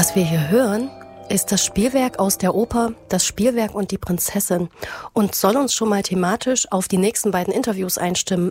Was wir hier hören, ist das Spielwerk aus der Oper Das Spielwerk und die Prinzessin und soll uns schon mal thematisch auf die nächsten beiden Interviews einstimmen.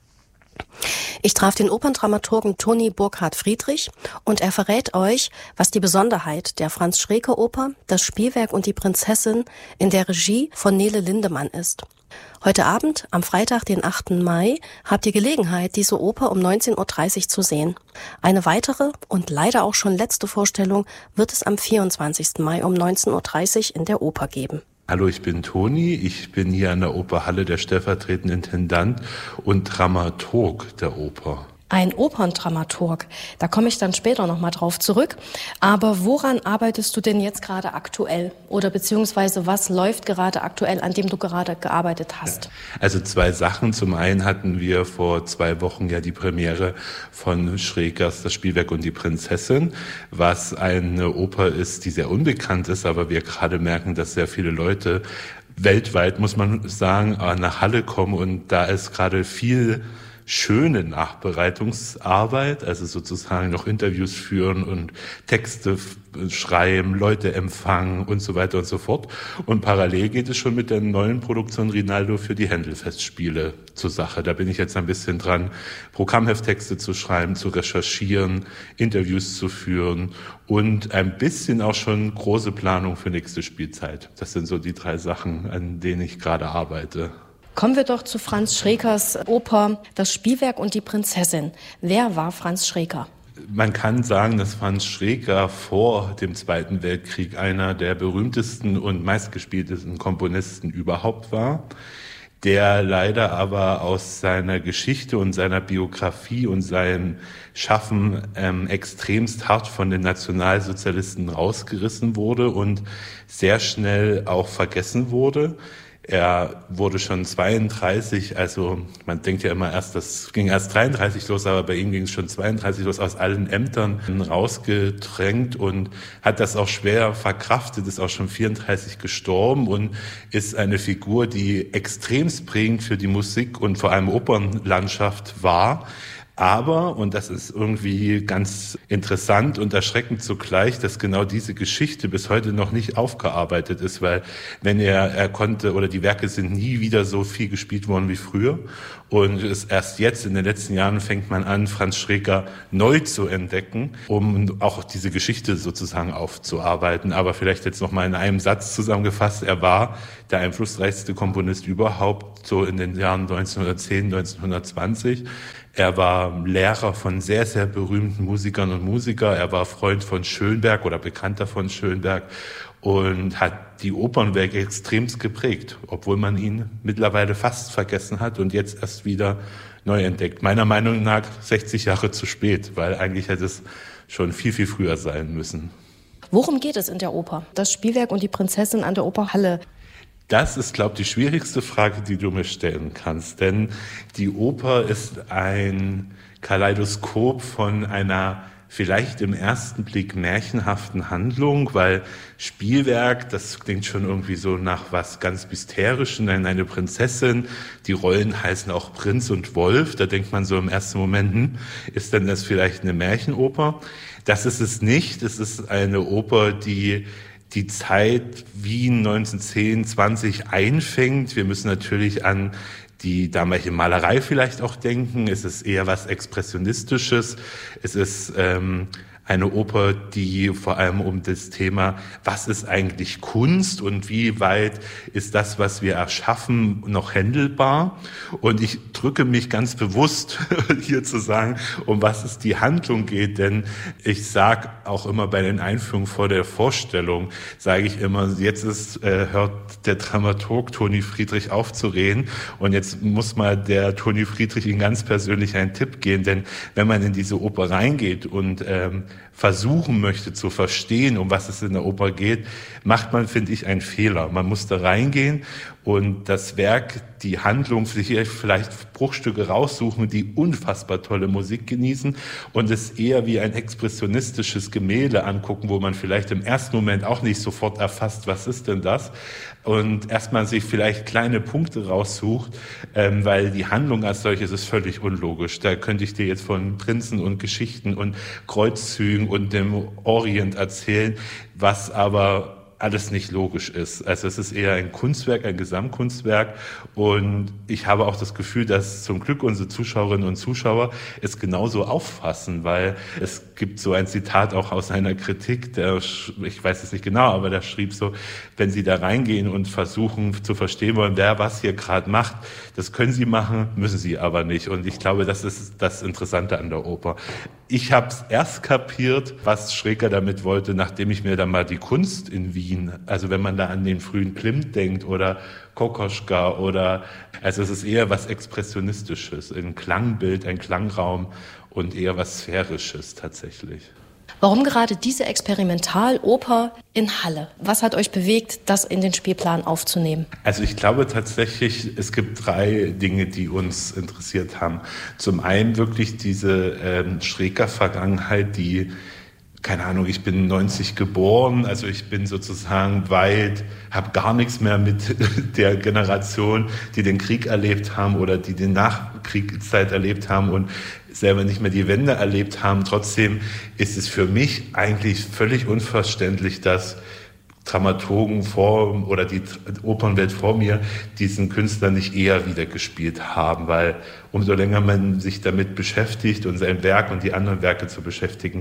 Ich traf den Operndramaturgen Toni Burkhardt-Friedrich und er verrät euch, was die Besonderheit der Franz-Schreker-Oper Das Spielwerk und die Prinzessin in der Regie von Nele Lindemann ist. Heute Abend, am Freitag, den 8. Mai, habt ihr Gelegenheit, diese Oper um 19.30 Uhr zu sehen. Eine weitere und leider auch schon letzte Vorstellung wird es am 24. Mai um 19.30 Uhr in der Oper geben. Hallo, ich bin Toni. Ich bin hier an der Operhalle der stellvertretende Intendant und Dramaturg der Oper. Ein Operndramaturg, da komme ich dann später nochmal drauf zurück. Aber woran arbeitest du denn jetzt gerade aktuell? Oder beziehungsweise was läuft gerade aktuell, an dem du gerade gearbeitet hast? Also 2 Sachen. Zum einen hatten wir vor 2 Wochen ja die Premiere von Schrekers Das Spielwerk und die Prinzessin, was eine Oper ist, die sehr unbekannt ist, aber wir gerade merken, dass sehr viele Leute weltweit, muss man sagen, nach Halle kommen und da ist gerade viel schöne Nachbereitungsarbeit, also sozusagen noch Interviews führen und Texte schreiben, Leute empfangen und so weiter und so fort. Und parallel geht es schon mit der neuen Produktion Rinaldo für die Händel-Festspiele zur Sache. Da bin ich jetzt ein bisschen dran, Programmhefttexte zu schreiben, zu recherchieren, Interviews zu führen und ein bisschen auch schon große Planung für nächste Spielzeit. Das sind so die 3 Sachen, an denen ich gerade arbeite. Kommen wir doch zu Franz Schrekers Oper Das Spielwerk und die Prinzessin. Wer war Franz Schreker? Man kann sagen, dass Franz Schreker vor dem Zweiten Weltkrieg einer der berühmtesten und meistgespieltesten Komponisten überhaupt war, der leider aber aus seiner Geschichte und seiner Biografie und seinem Schaffen extremst hart von den Nationalsozialisten rausgerissen wurde und sehr schnell auch vergessen wurde. Er wurde schon 32, also man denkt ja immer erst, das ging erst 33 los, aber bei ihm ging es schon 32 los, aus allen Ämtern rausgedrängt und hat das auch schwer verkraftet, ist auch schon 34 gestorben und ist eine Figur, die extremst prägend für die Musik und vor allem Opernlandschaft war. Aber, und das ist irgendwie ganz interessant und erschreckend zugleich, dass genau diese Geschichte bis heute noch nicht aufgearbeitet ist, weil wenn er konnte, oder die Werke sind nie wieder so viel gespielt worden wie früher. Und es erst jetzt in den letzten Jahren fängt man an, Franz Schreker neu zu entdecken, um auch diese Geschichte sozusagen aufzuarbeiten. Aber vielleicht jetzt noch mal in einem Satz zusammengefasst, er war der einflussreichste Komponist überhaupt, so in den Jahren 1910, 1920. Er war Lehrer von sehr, sehr berühmten Musikern und Musikern. Er war Freund von Schönberg oder Bekannter von Schönberg und hat die Opernwelt extremst geprägt, obwohl man ihn mittlerweile fast vergessen hat und jetzt erst wieder neu entdeckt. Meiner Meinung nach 60 Jahre zu spät, weil eigentlich hätte es schon viel, viel früher sein müssen. Worum geht es in der Oper? Das Spielwerk und die Prinzessin an der Operhalle. Das ist, glaube ich, die schwierigste Frage, die du mir stellen kannst. Denn die Oper ist ein Kaleidoskop von einer vielleicht im ersten Blick märchenhaften Handlung, weil Spielwerk, das klingt schon irgendwie so nach was ganz Mysterischen, eine Prinzessin, die Rollen heißen auch Prinz und Wolf, da denkt man so im ersten Moment, ist denn das vielleicht eine Märchenoper? Das ist es nicht, es ist eine Oper, die Zeit Wien 1910, 20 einfängt. Wir müssen natürlich an die damalige Malerei vielleicht auch denken. Es ist eher was Expressionistisches. Es ist eine Oper, die vor allem um das Thema, was ist eigentlich Kunst und wie weit ist das, was wir erschaffen, noch händelbar? Und ich drücke mich ganz bewusst hier zu sagen, um was es die Handlung geht, denn ich sage auch immer bei den Einführungen vor der Vorstellung, sage ich immer, jetzt hört der Dramaturg Toni Friedrich auf zu reden und jetzt muss mal der Toni Friedrich Ihnen ganz persönlich einen Tipp geben, denn wenn man in diese Oper reingeht und versuchen möchte zu verstehen, um was es in der Oper geht, macht man, finde ich, einen Fehler. Man muss da reingehen und das Werk, die Handlung, vielleicht Bruchstücke raussuchen, die unfassbar tolle Musik genießen und es eher wie ein expressionistisches Gemälde angucken, wo man vielleicht im ersten Moment auch nicht sofort erfasst, was ist denn das? Und erstmal sich vielleicht kleine Punkte raussucht, weil die Handlung als solches ist völlig unlogisch. Da könnte ich dir jetzt von Prinzen und Geschichten und Kreuzzügen und dem Orient erzählen, was aber alles nicht logisch ist. Also es ist eher ein Kunstwerk, ein Gesamtkunstwerk und ich habe auch das Gefühl, dass zum Glück unsere Zuschauerinnen und Zuschauer es genauso auffassen, weil es gibt so ein Zitat auch aus einer Kritik, ich weiß es nicht genau, aber der schrieb so, wenn Sie da reingehen und versuchen zu verstehen wollen, wer was hier gerade macht, das können Sie machen, müssen Sie aber nicht. Und ich glaube, das ist das Interessante an der Oper. Ich habe es erst kapiert, was Schreker damit wollte, nachdem ich mir dann mal die Kunst in Wien, also wenn man da an den frühen Klimt denkt oder Kokoschka also es ist eher was Expressionistisches, ein Klangbild, ein Klangraum und eher was Sphärisches tatsächlich. Warum gerade diese Experimentaloper in Halle? Was hat euch bewegt, das in den Spielplan aufzunehmen? Also ich glaube tatsächlich, es gibt 3 Dinge, die uns interessiert haben. Zum einen wirklich diese Schreker-Vergangenheit, die, keine Ahnung, ich bin 90 geboren, also ich bin sozusagen weit, habe gar nichts mehr mit der Generation, die den Krieg erlebt haben oder die die Nachkriegszeit erlebt haben und selber nicht mehr die Wende erlebt haben. Trotzdem ist es für mich eigentlich völlig unverständlich, dass Dramaturgen oder die Opernwelt vor mir diesen Künstler nicht eher wieder gespielt haben, weil umso länger man sich damit beschäftigt und sein Werk und die anderen Werke zu beschäftigen,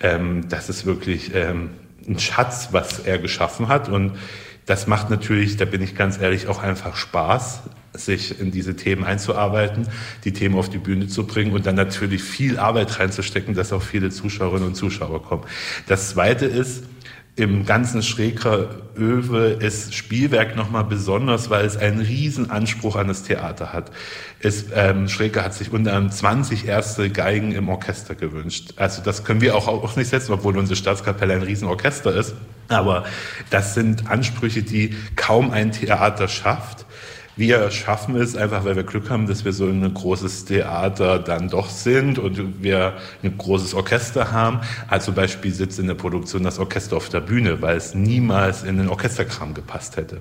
das ist wirklich ein Schatz, was er geschaffen hat und das macht natürlich, da bin ich ganz ehrlich, auch einfach Spaß, sich in diese Themen einzuarbeiten, die Themen auf die Bühne zu bringen und dann natürlich viel Arbeit reinzustecken, dass auch viele Zuschauerinnen und Zuschauer kommen. Das Zweite ist, im ganzen Schreker-Öwe ist Spielwerk nochmal besonders, weil es einen riesen Anspruch an das Theater hat. Schreker hat sich unter anderem 20 erste Geigen im Orchester gewünscht. Also das können wir auch nicht setzen, obwohl unsere Staatskapelle ein Riesenorchester ist. Aber das sind Ansprüche, die kaum ein Theater schafft. Wir schaffen es einfach, weil wir Glück haben, dass wir so ein großes Theater dann doch sind und wir ein großes Orchester haben. Also zum Beispiel sitzt in der Produktion das Orchester auf der Bühne, weil es niemals in den Orchesterkram gepasst hätte.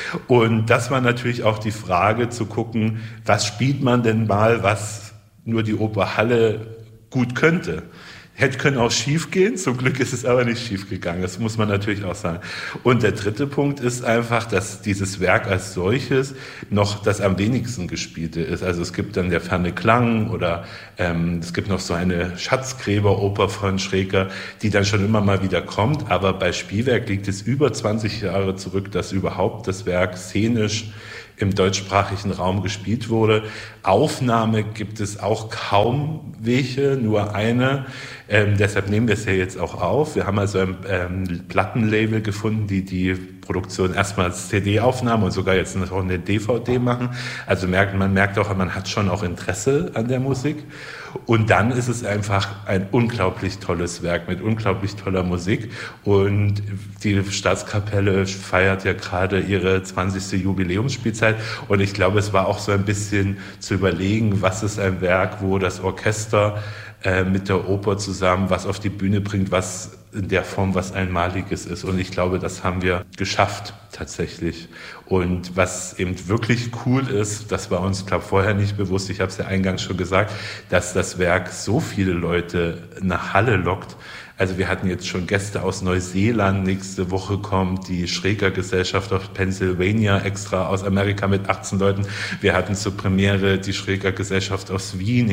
Und das war natürlich auch die Frage zu gucken, was spielt man denn mal, was nur die Oper Halle gut könnte. Hätte können auch schief gehen, zum Glück ist es aber nicht schief gegangen, das muss man natürlich auch sagen. Und der dritte Punkt ist einfach, dass dieses Werk als solches noch das am wenigsten gespielte ist. Also es gibt dann der ferne Klang oder es gibt noch so eine Schatzgräberoper von Schreker, die dann schon immer mal wieder kommt, aber bei Spielwerk liegt es über 20 Jahre zurück, dass überhaupt das Werk szenisch im deutschsprachigen Raum gespielt wurde. Aufnahme gibt es auch kaum welche, nur eine. Deshalb nehmen wir es ja jetzt auch auf. Wir haben also ein Plattenlabel gefunden, die Produktion erstmal als CD-Aufnahme und sogar jetzt noch eine DVD machen. Also man merkt auch, man hat schon auch Interesse an der Musik. Und dann ist es einfach ein unglaublich tolles Werk mit unglaublich toller Musik. Und die Staatskapelle feiert ja gerade ihre 20. Jubiläumsspielzeit. Und ich glaube, es war auch so ein bisschen zu überlegen, was ist ein Werk, wo das Orchester mit der Oper zusammen was auf die Bühne bringt, was in der Form was Einmaliges ist. Und ich glaube, das haben wir geschafft tatsächlich. Und was eben wirklich cool ist, das war uns, glaube ich, vorher nicht bewusst, ich habe es ja eingangs schon gesagt, dass das Werk so viele Leute nach Halle lockt. Also wir hatten jetzt schon Gäste aus Neuseeland, nächste Woche kommt die Schreker-Gesellschaft aus Pennsylvania extra aus Amerika mit 18 Leuten. Wir hatten zur Premiere die Schreker-Gesellschaft aus Wien.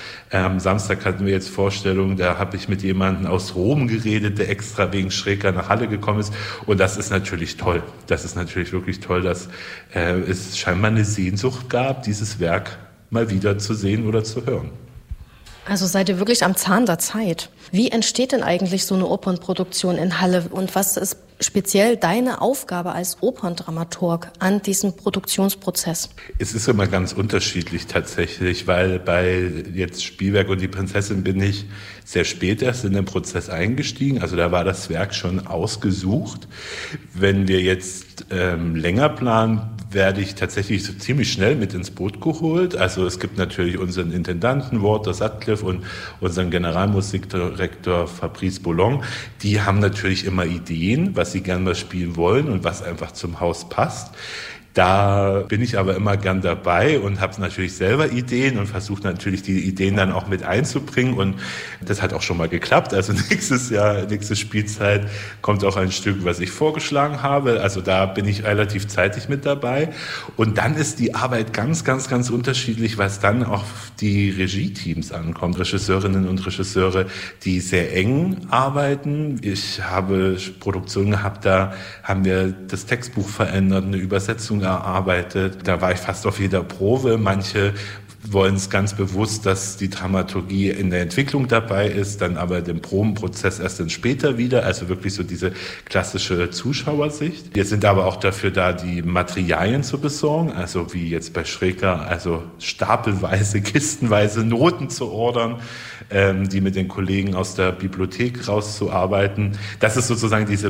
Am Samstag hatten wir jetzt Vorstellungen, da habe ich mit jemandem aus Rom geredet, der extra wegen Schreker nach Halle gekommen ist. Und das ist natürlich toll. Das ist natürlich wirklich toll, dass es scheinbar eine Sehnsucht gab, dieses Werk mal wieder zu sehen oder zu hören. Also seid ihr wirklich am Zahn der Zeit. Wie entsteht denn eigentlich so eine Opernproduktion in Halle und was ist speziell deine Aufgabe als Operndramaturg an diesem Produktionsprozess? Es ist immer ganz unterschiedlich tatsächlich, weil bei jetzt Spielwerk und die Prinzessin bin ich sehr spät erst in den Prozess eingestiegen. Also da war das Werk schon ausgesucht. Wenn wir jetzt länger planen, werde ich tatsächlich so ziemlich schnell mit ins Boot geholt. Also es gibt natürlich unseren Intendanten Walter Sutcliffe und unseren Generalmusikdirektor Fabrice Boulon. Die haben natürlich immer Ideen, was sie gerne mal spielen wollen und was einfach zum Haus passt. Da bin ich aber immer gern dabei und habe natürlich selber Ideen und versuche natürlich die Ideen dann auch mit einzubringen, und das hat auch schon mal geklappt. Also nächste Spielzeit kommt auch ein Stück, was ich vorgeschlagen habe. Also da bin ich relativ zeitig mit dabei, und dann ist die Arbeit ganz, ganz, ganz unterschiedlich, was dann auf die Regie-Teams ankommt, Regisseurinnen und Regisseure, die sehr eng arbeiten. Ich habe Produktionen gehabt, da haben wir das Textbuch verändert, eine Übersetzung erarbeitet. Da war ich fast auf jeder Probe. Manche wollen es ganz bewusst, dass die Dramaturgie in der Entwicklung dabei ist, dann aber den Probenprozess erst dann später wieder, also wirklich so diese klassische Zuschauersicht. Wir sind aber auch dafür da, die Materialien zu besorgen, also wie jetzt bei Schreker, also stapelweise, kistenweise Noten zu ordern, die mit den Kollegen aus der Bibliothek rauszuarbeiten. Das ist sozusagen diese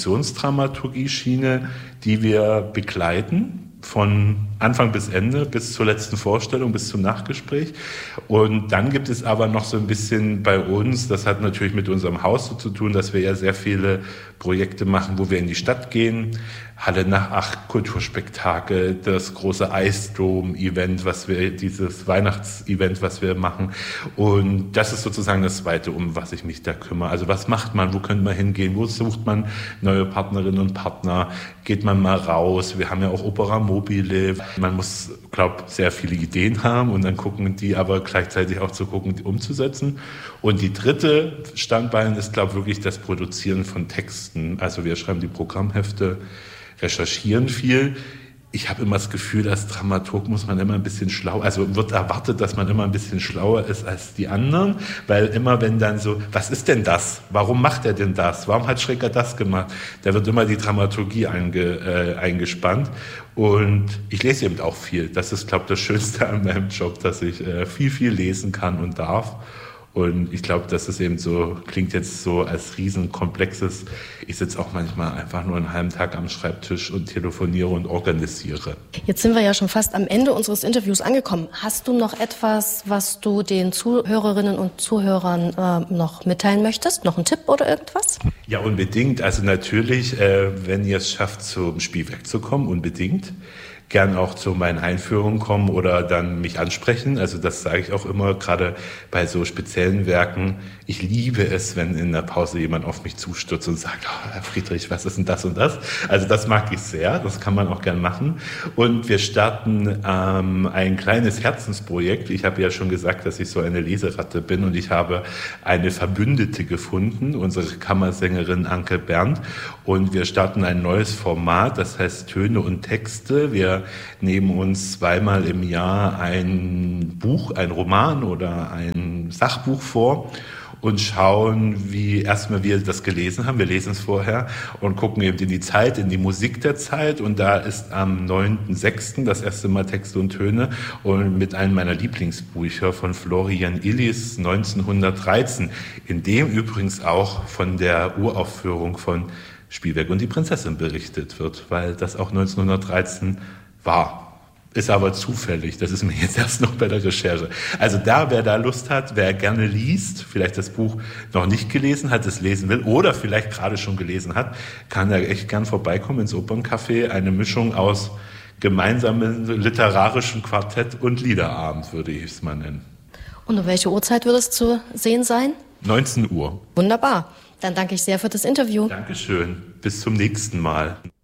Produktionsdramaturgie-Schiene, die wir begleiten, von Anfang bis Ende, bis zur letzten Vorstellung, bis zum Nachgespräch. Und dann gibt es aber noch so ein bisschen bei uns, das hat natürlich mit unserem Haus so zu tun, dass wir ja sehr viele Projekte machen, wo wir in die Stadt gehen. Halle nach 8, Kulturspektakel, das große Eisdom-Event, dieses Weihnachtsevent, was wir machen. Und das ist sozusagen das Zweite, um was ich mich da kümmere. Also was macht man, wo könnte man hingehen, wo sucht man neue Partnerinnen und Partner, geht man mal raus. Wir haben ja auch Opera Mobile. Man muss, sehr viele Ideen haben und dann gucken, die aber gleichzeitig auch zu gucken, die umzusetzen. Und die dritte Standbein ist, wirklich das Produzieren von Texten. Also wir schreiben die Programmhefte, recherchieren viel. Ich habe immer das Gefühl, als Dramaturg muss man immer ein bisschen wird erwartet, dass man immer ein bisschen schlauer ist als die anderen, weil immer wenn dann so, was ist denn das? Warum macht er denn das? Warum hat Schreker das gemacht? Da wird immer die Dramaturgie eingespannt, und ich lese eben auch viel. Das ist, das Schönste an meinem Job, dass ich viel lesen kann und darf. Und ich glaube, das ist eben so, klingt jetzt so als riesenkomplexes. Ich sitze auch manchmal einfach nur einen halben Tag am Schreibtisch und telefoniere und organisiere. Jetzt sind wir ja schon fast am Ende unseres Interviews angekommen. Hast du noch etwas, was du den Zuhörerinnen und Zuhörern noch mitteilen möchtest? Noch einen Tipp oder irgendwas? Ja, unbedingt. Also natürlich, wenn ihr es schafft, zum Spielwerk zu kommen, unbedingt. Gern auch zu meinen Einführungen kommen oder dann mich ansprechen. Also das sage ich auch immer, gerade bei so speziellen Werken. Ich liebe es, wenn in der Pause jemand auf mich zustürzt und sagt, Herr Friedrich, was ist denn das und das? Also das mag ich sehr, das kann man auch gern machen. Und wir starten ein kleines Herzensprojekt. Ich habe ja schon gesagt, dass ich so eine Leseratte bin, und ich habe eine Verbündete gefunden, unsere Kammersängerin Anke Berndt. Und wir starten ein neues Format, das heißt Töne und Texte. Wir nehmen uns zweimal im Jahr ein Buch, ein Roman oder ein Sachbuch vor und schauen, wie erstmal wir das gelesen haben. Wir lesen es vorher und gucken eben in die Zeit, in die Musik der Zeit. Und da ist am 9.6. das erste Mal Texte und Töne, und mit einem meiner Lieblingsbücher von Florian Illies 1913, in dem übrigens auch von der Uraufführung von Spielwerk und die Prinzessin berichtet wird, weil das auch 1913 war. Ist aber zufällig, das ist mir jetzt erst noch bei der Recherche. Also wer da Lust hat, wer gerne liest, vielleicht das Buch noch nicht gelesen hat, es lesen will oder vielleicht gerade schon gelesen hat, kann da echt gern vorbeikommen ins Operncafé. Eine Mischung aus gemeinsamen literarischen Quartett und Liederabend, würde ich es mal nennen. Und um welche Uhrzeit wird es zu sehen sein? 19 Uhr. Wunderbar. Dann danke ich sehr für das Interview. Dankeschön. Bis zum nächsten Mal.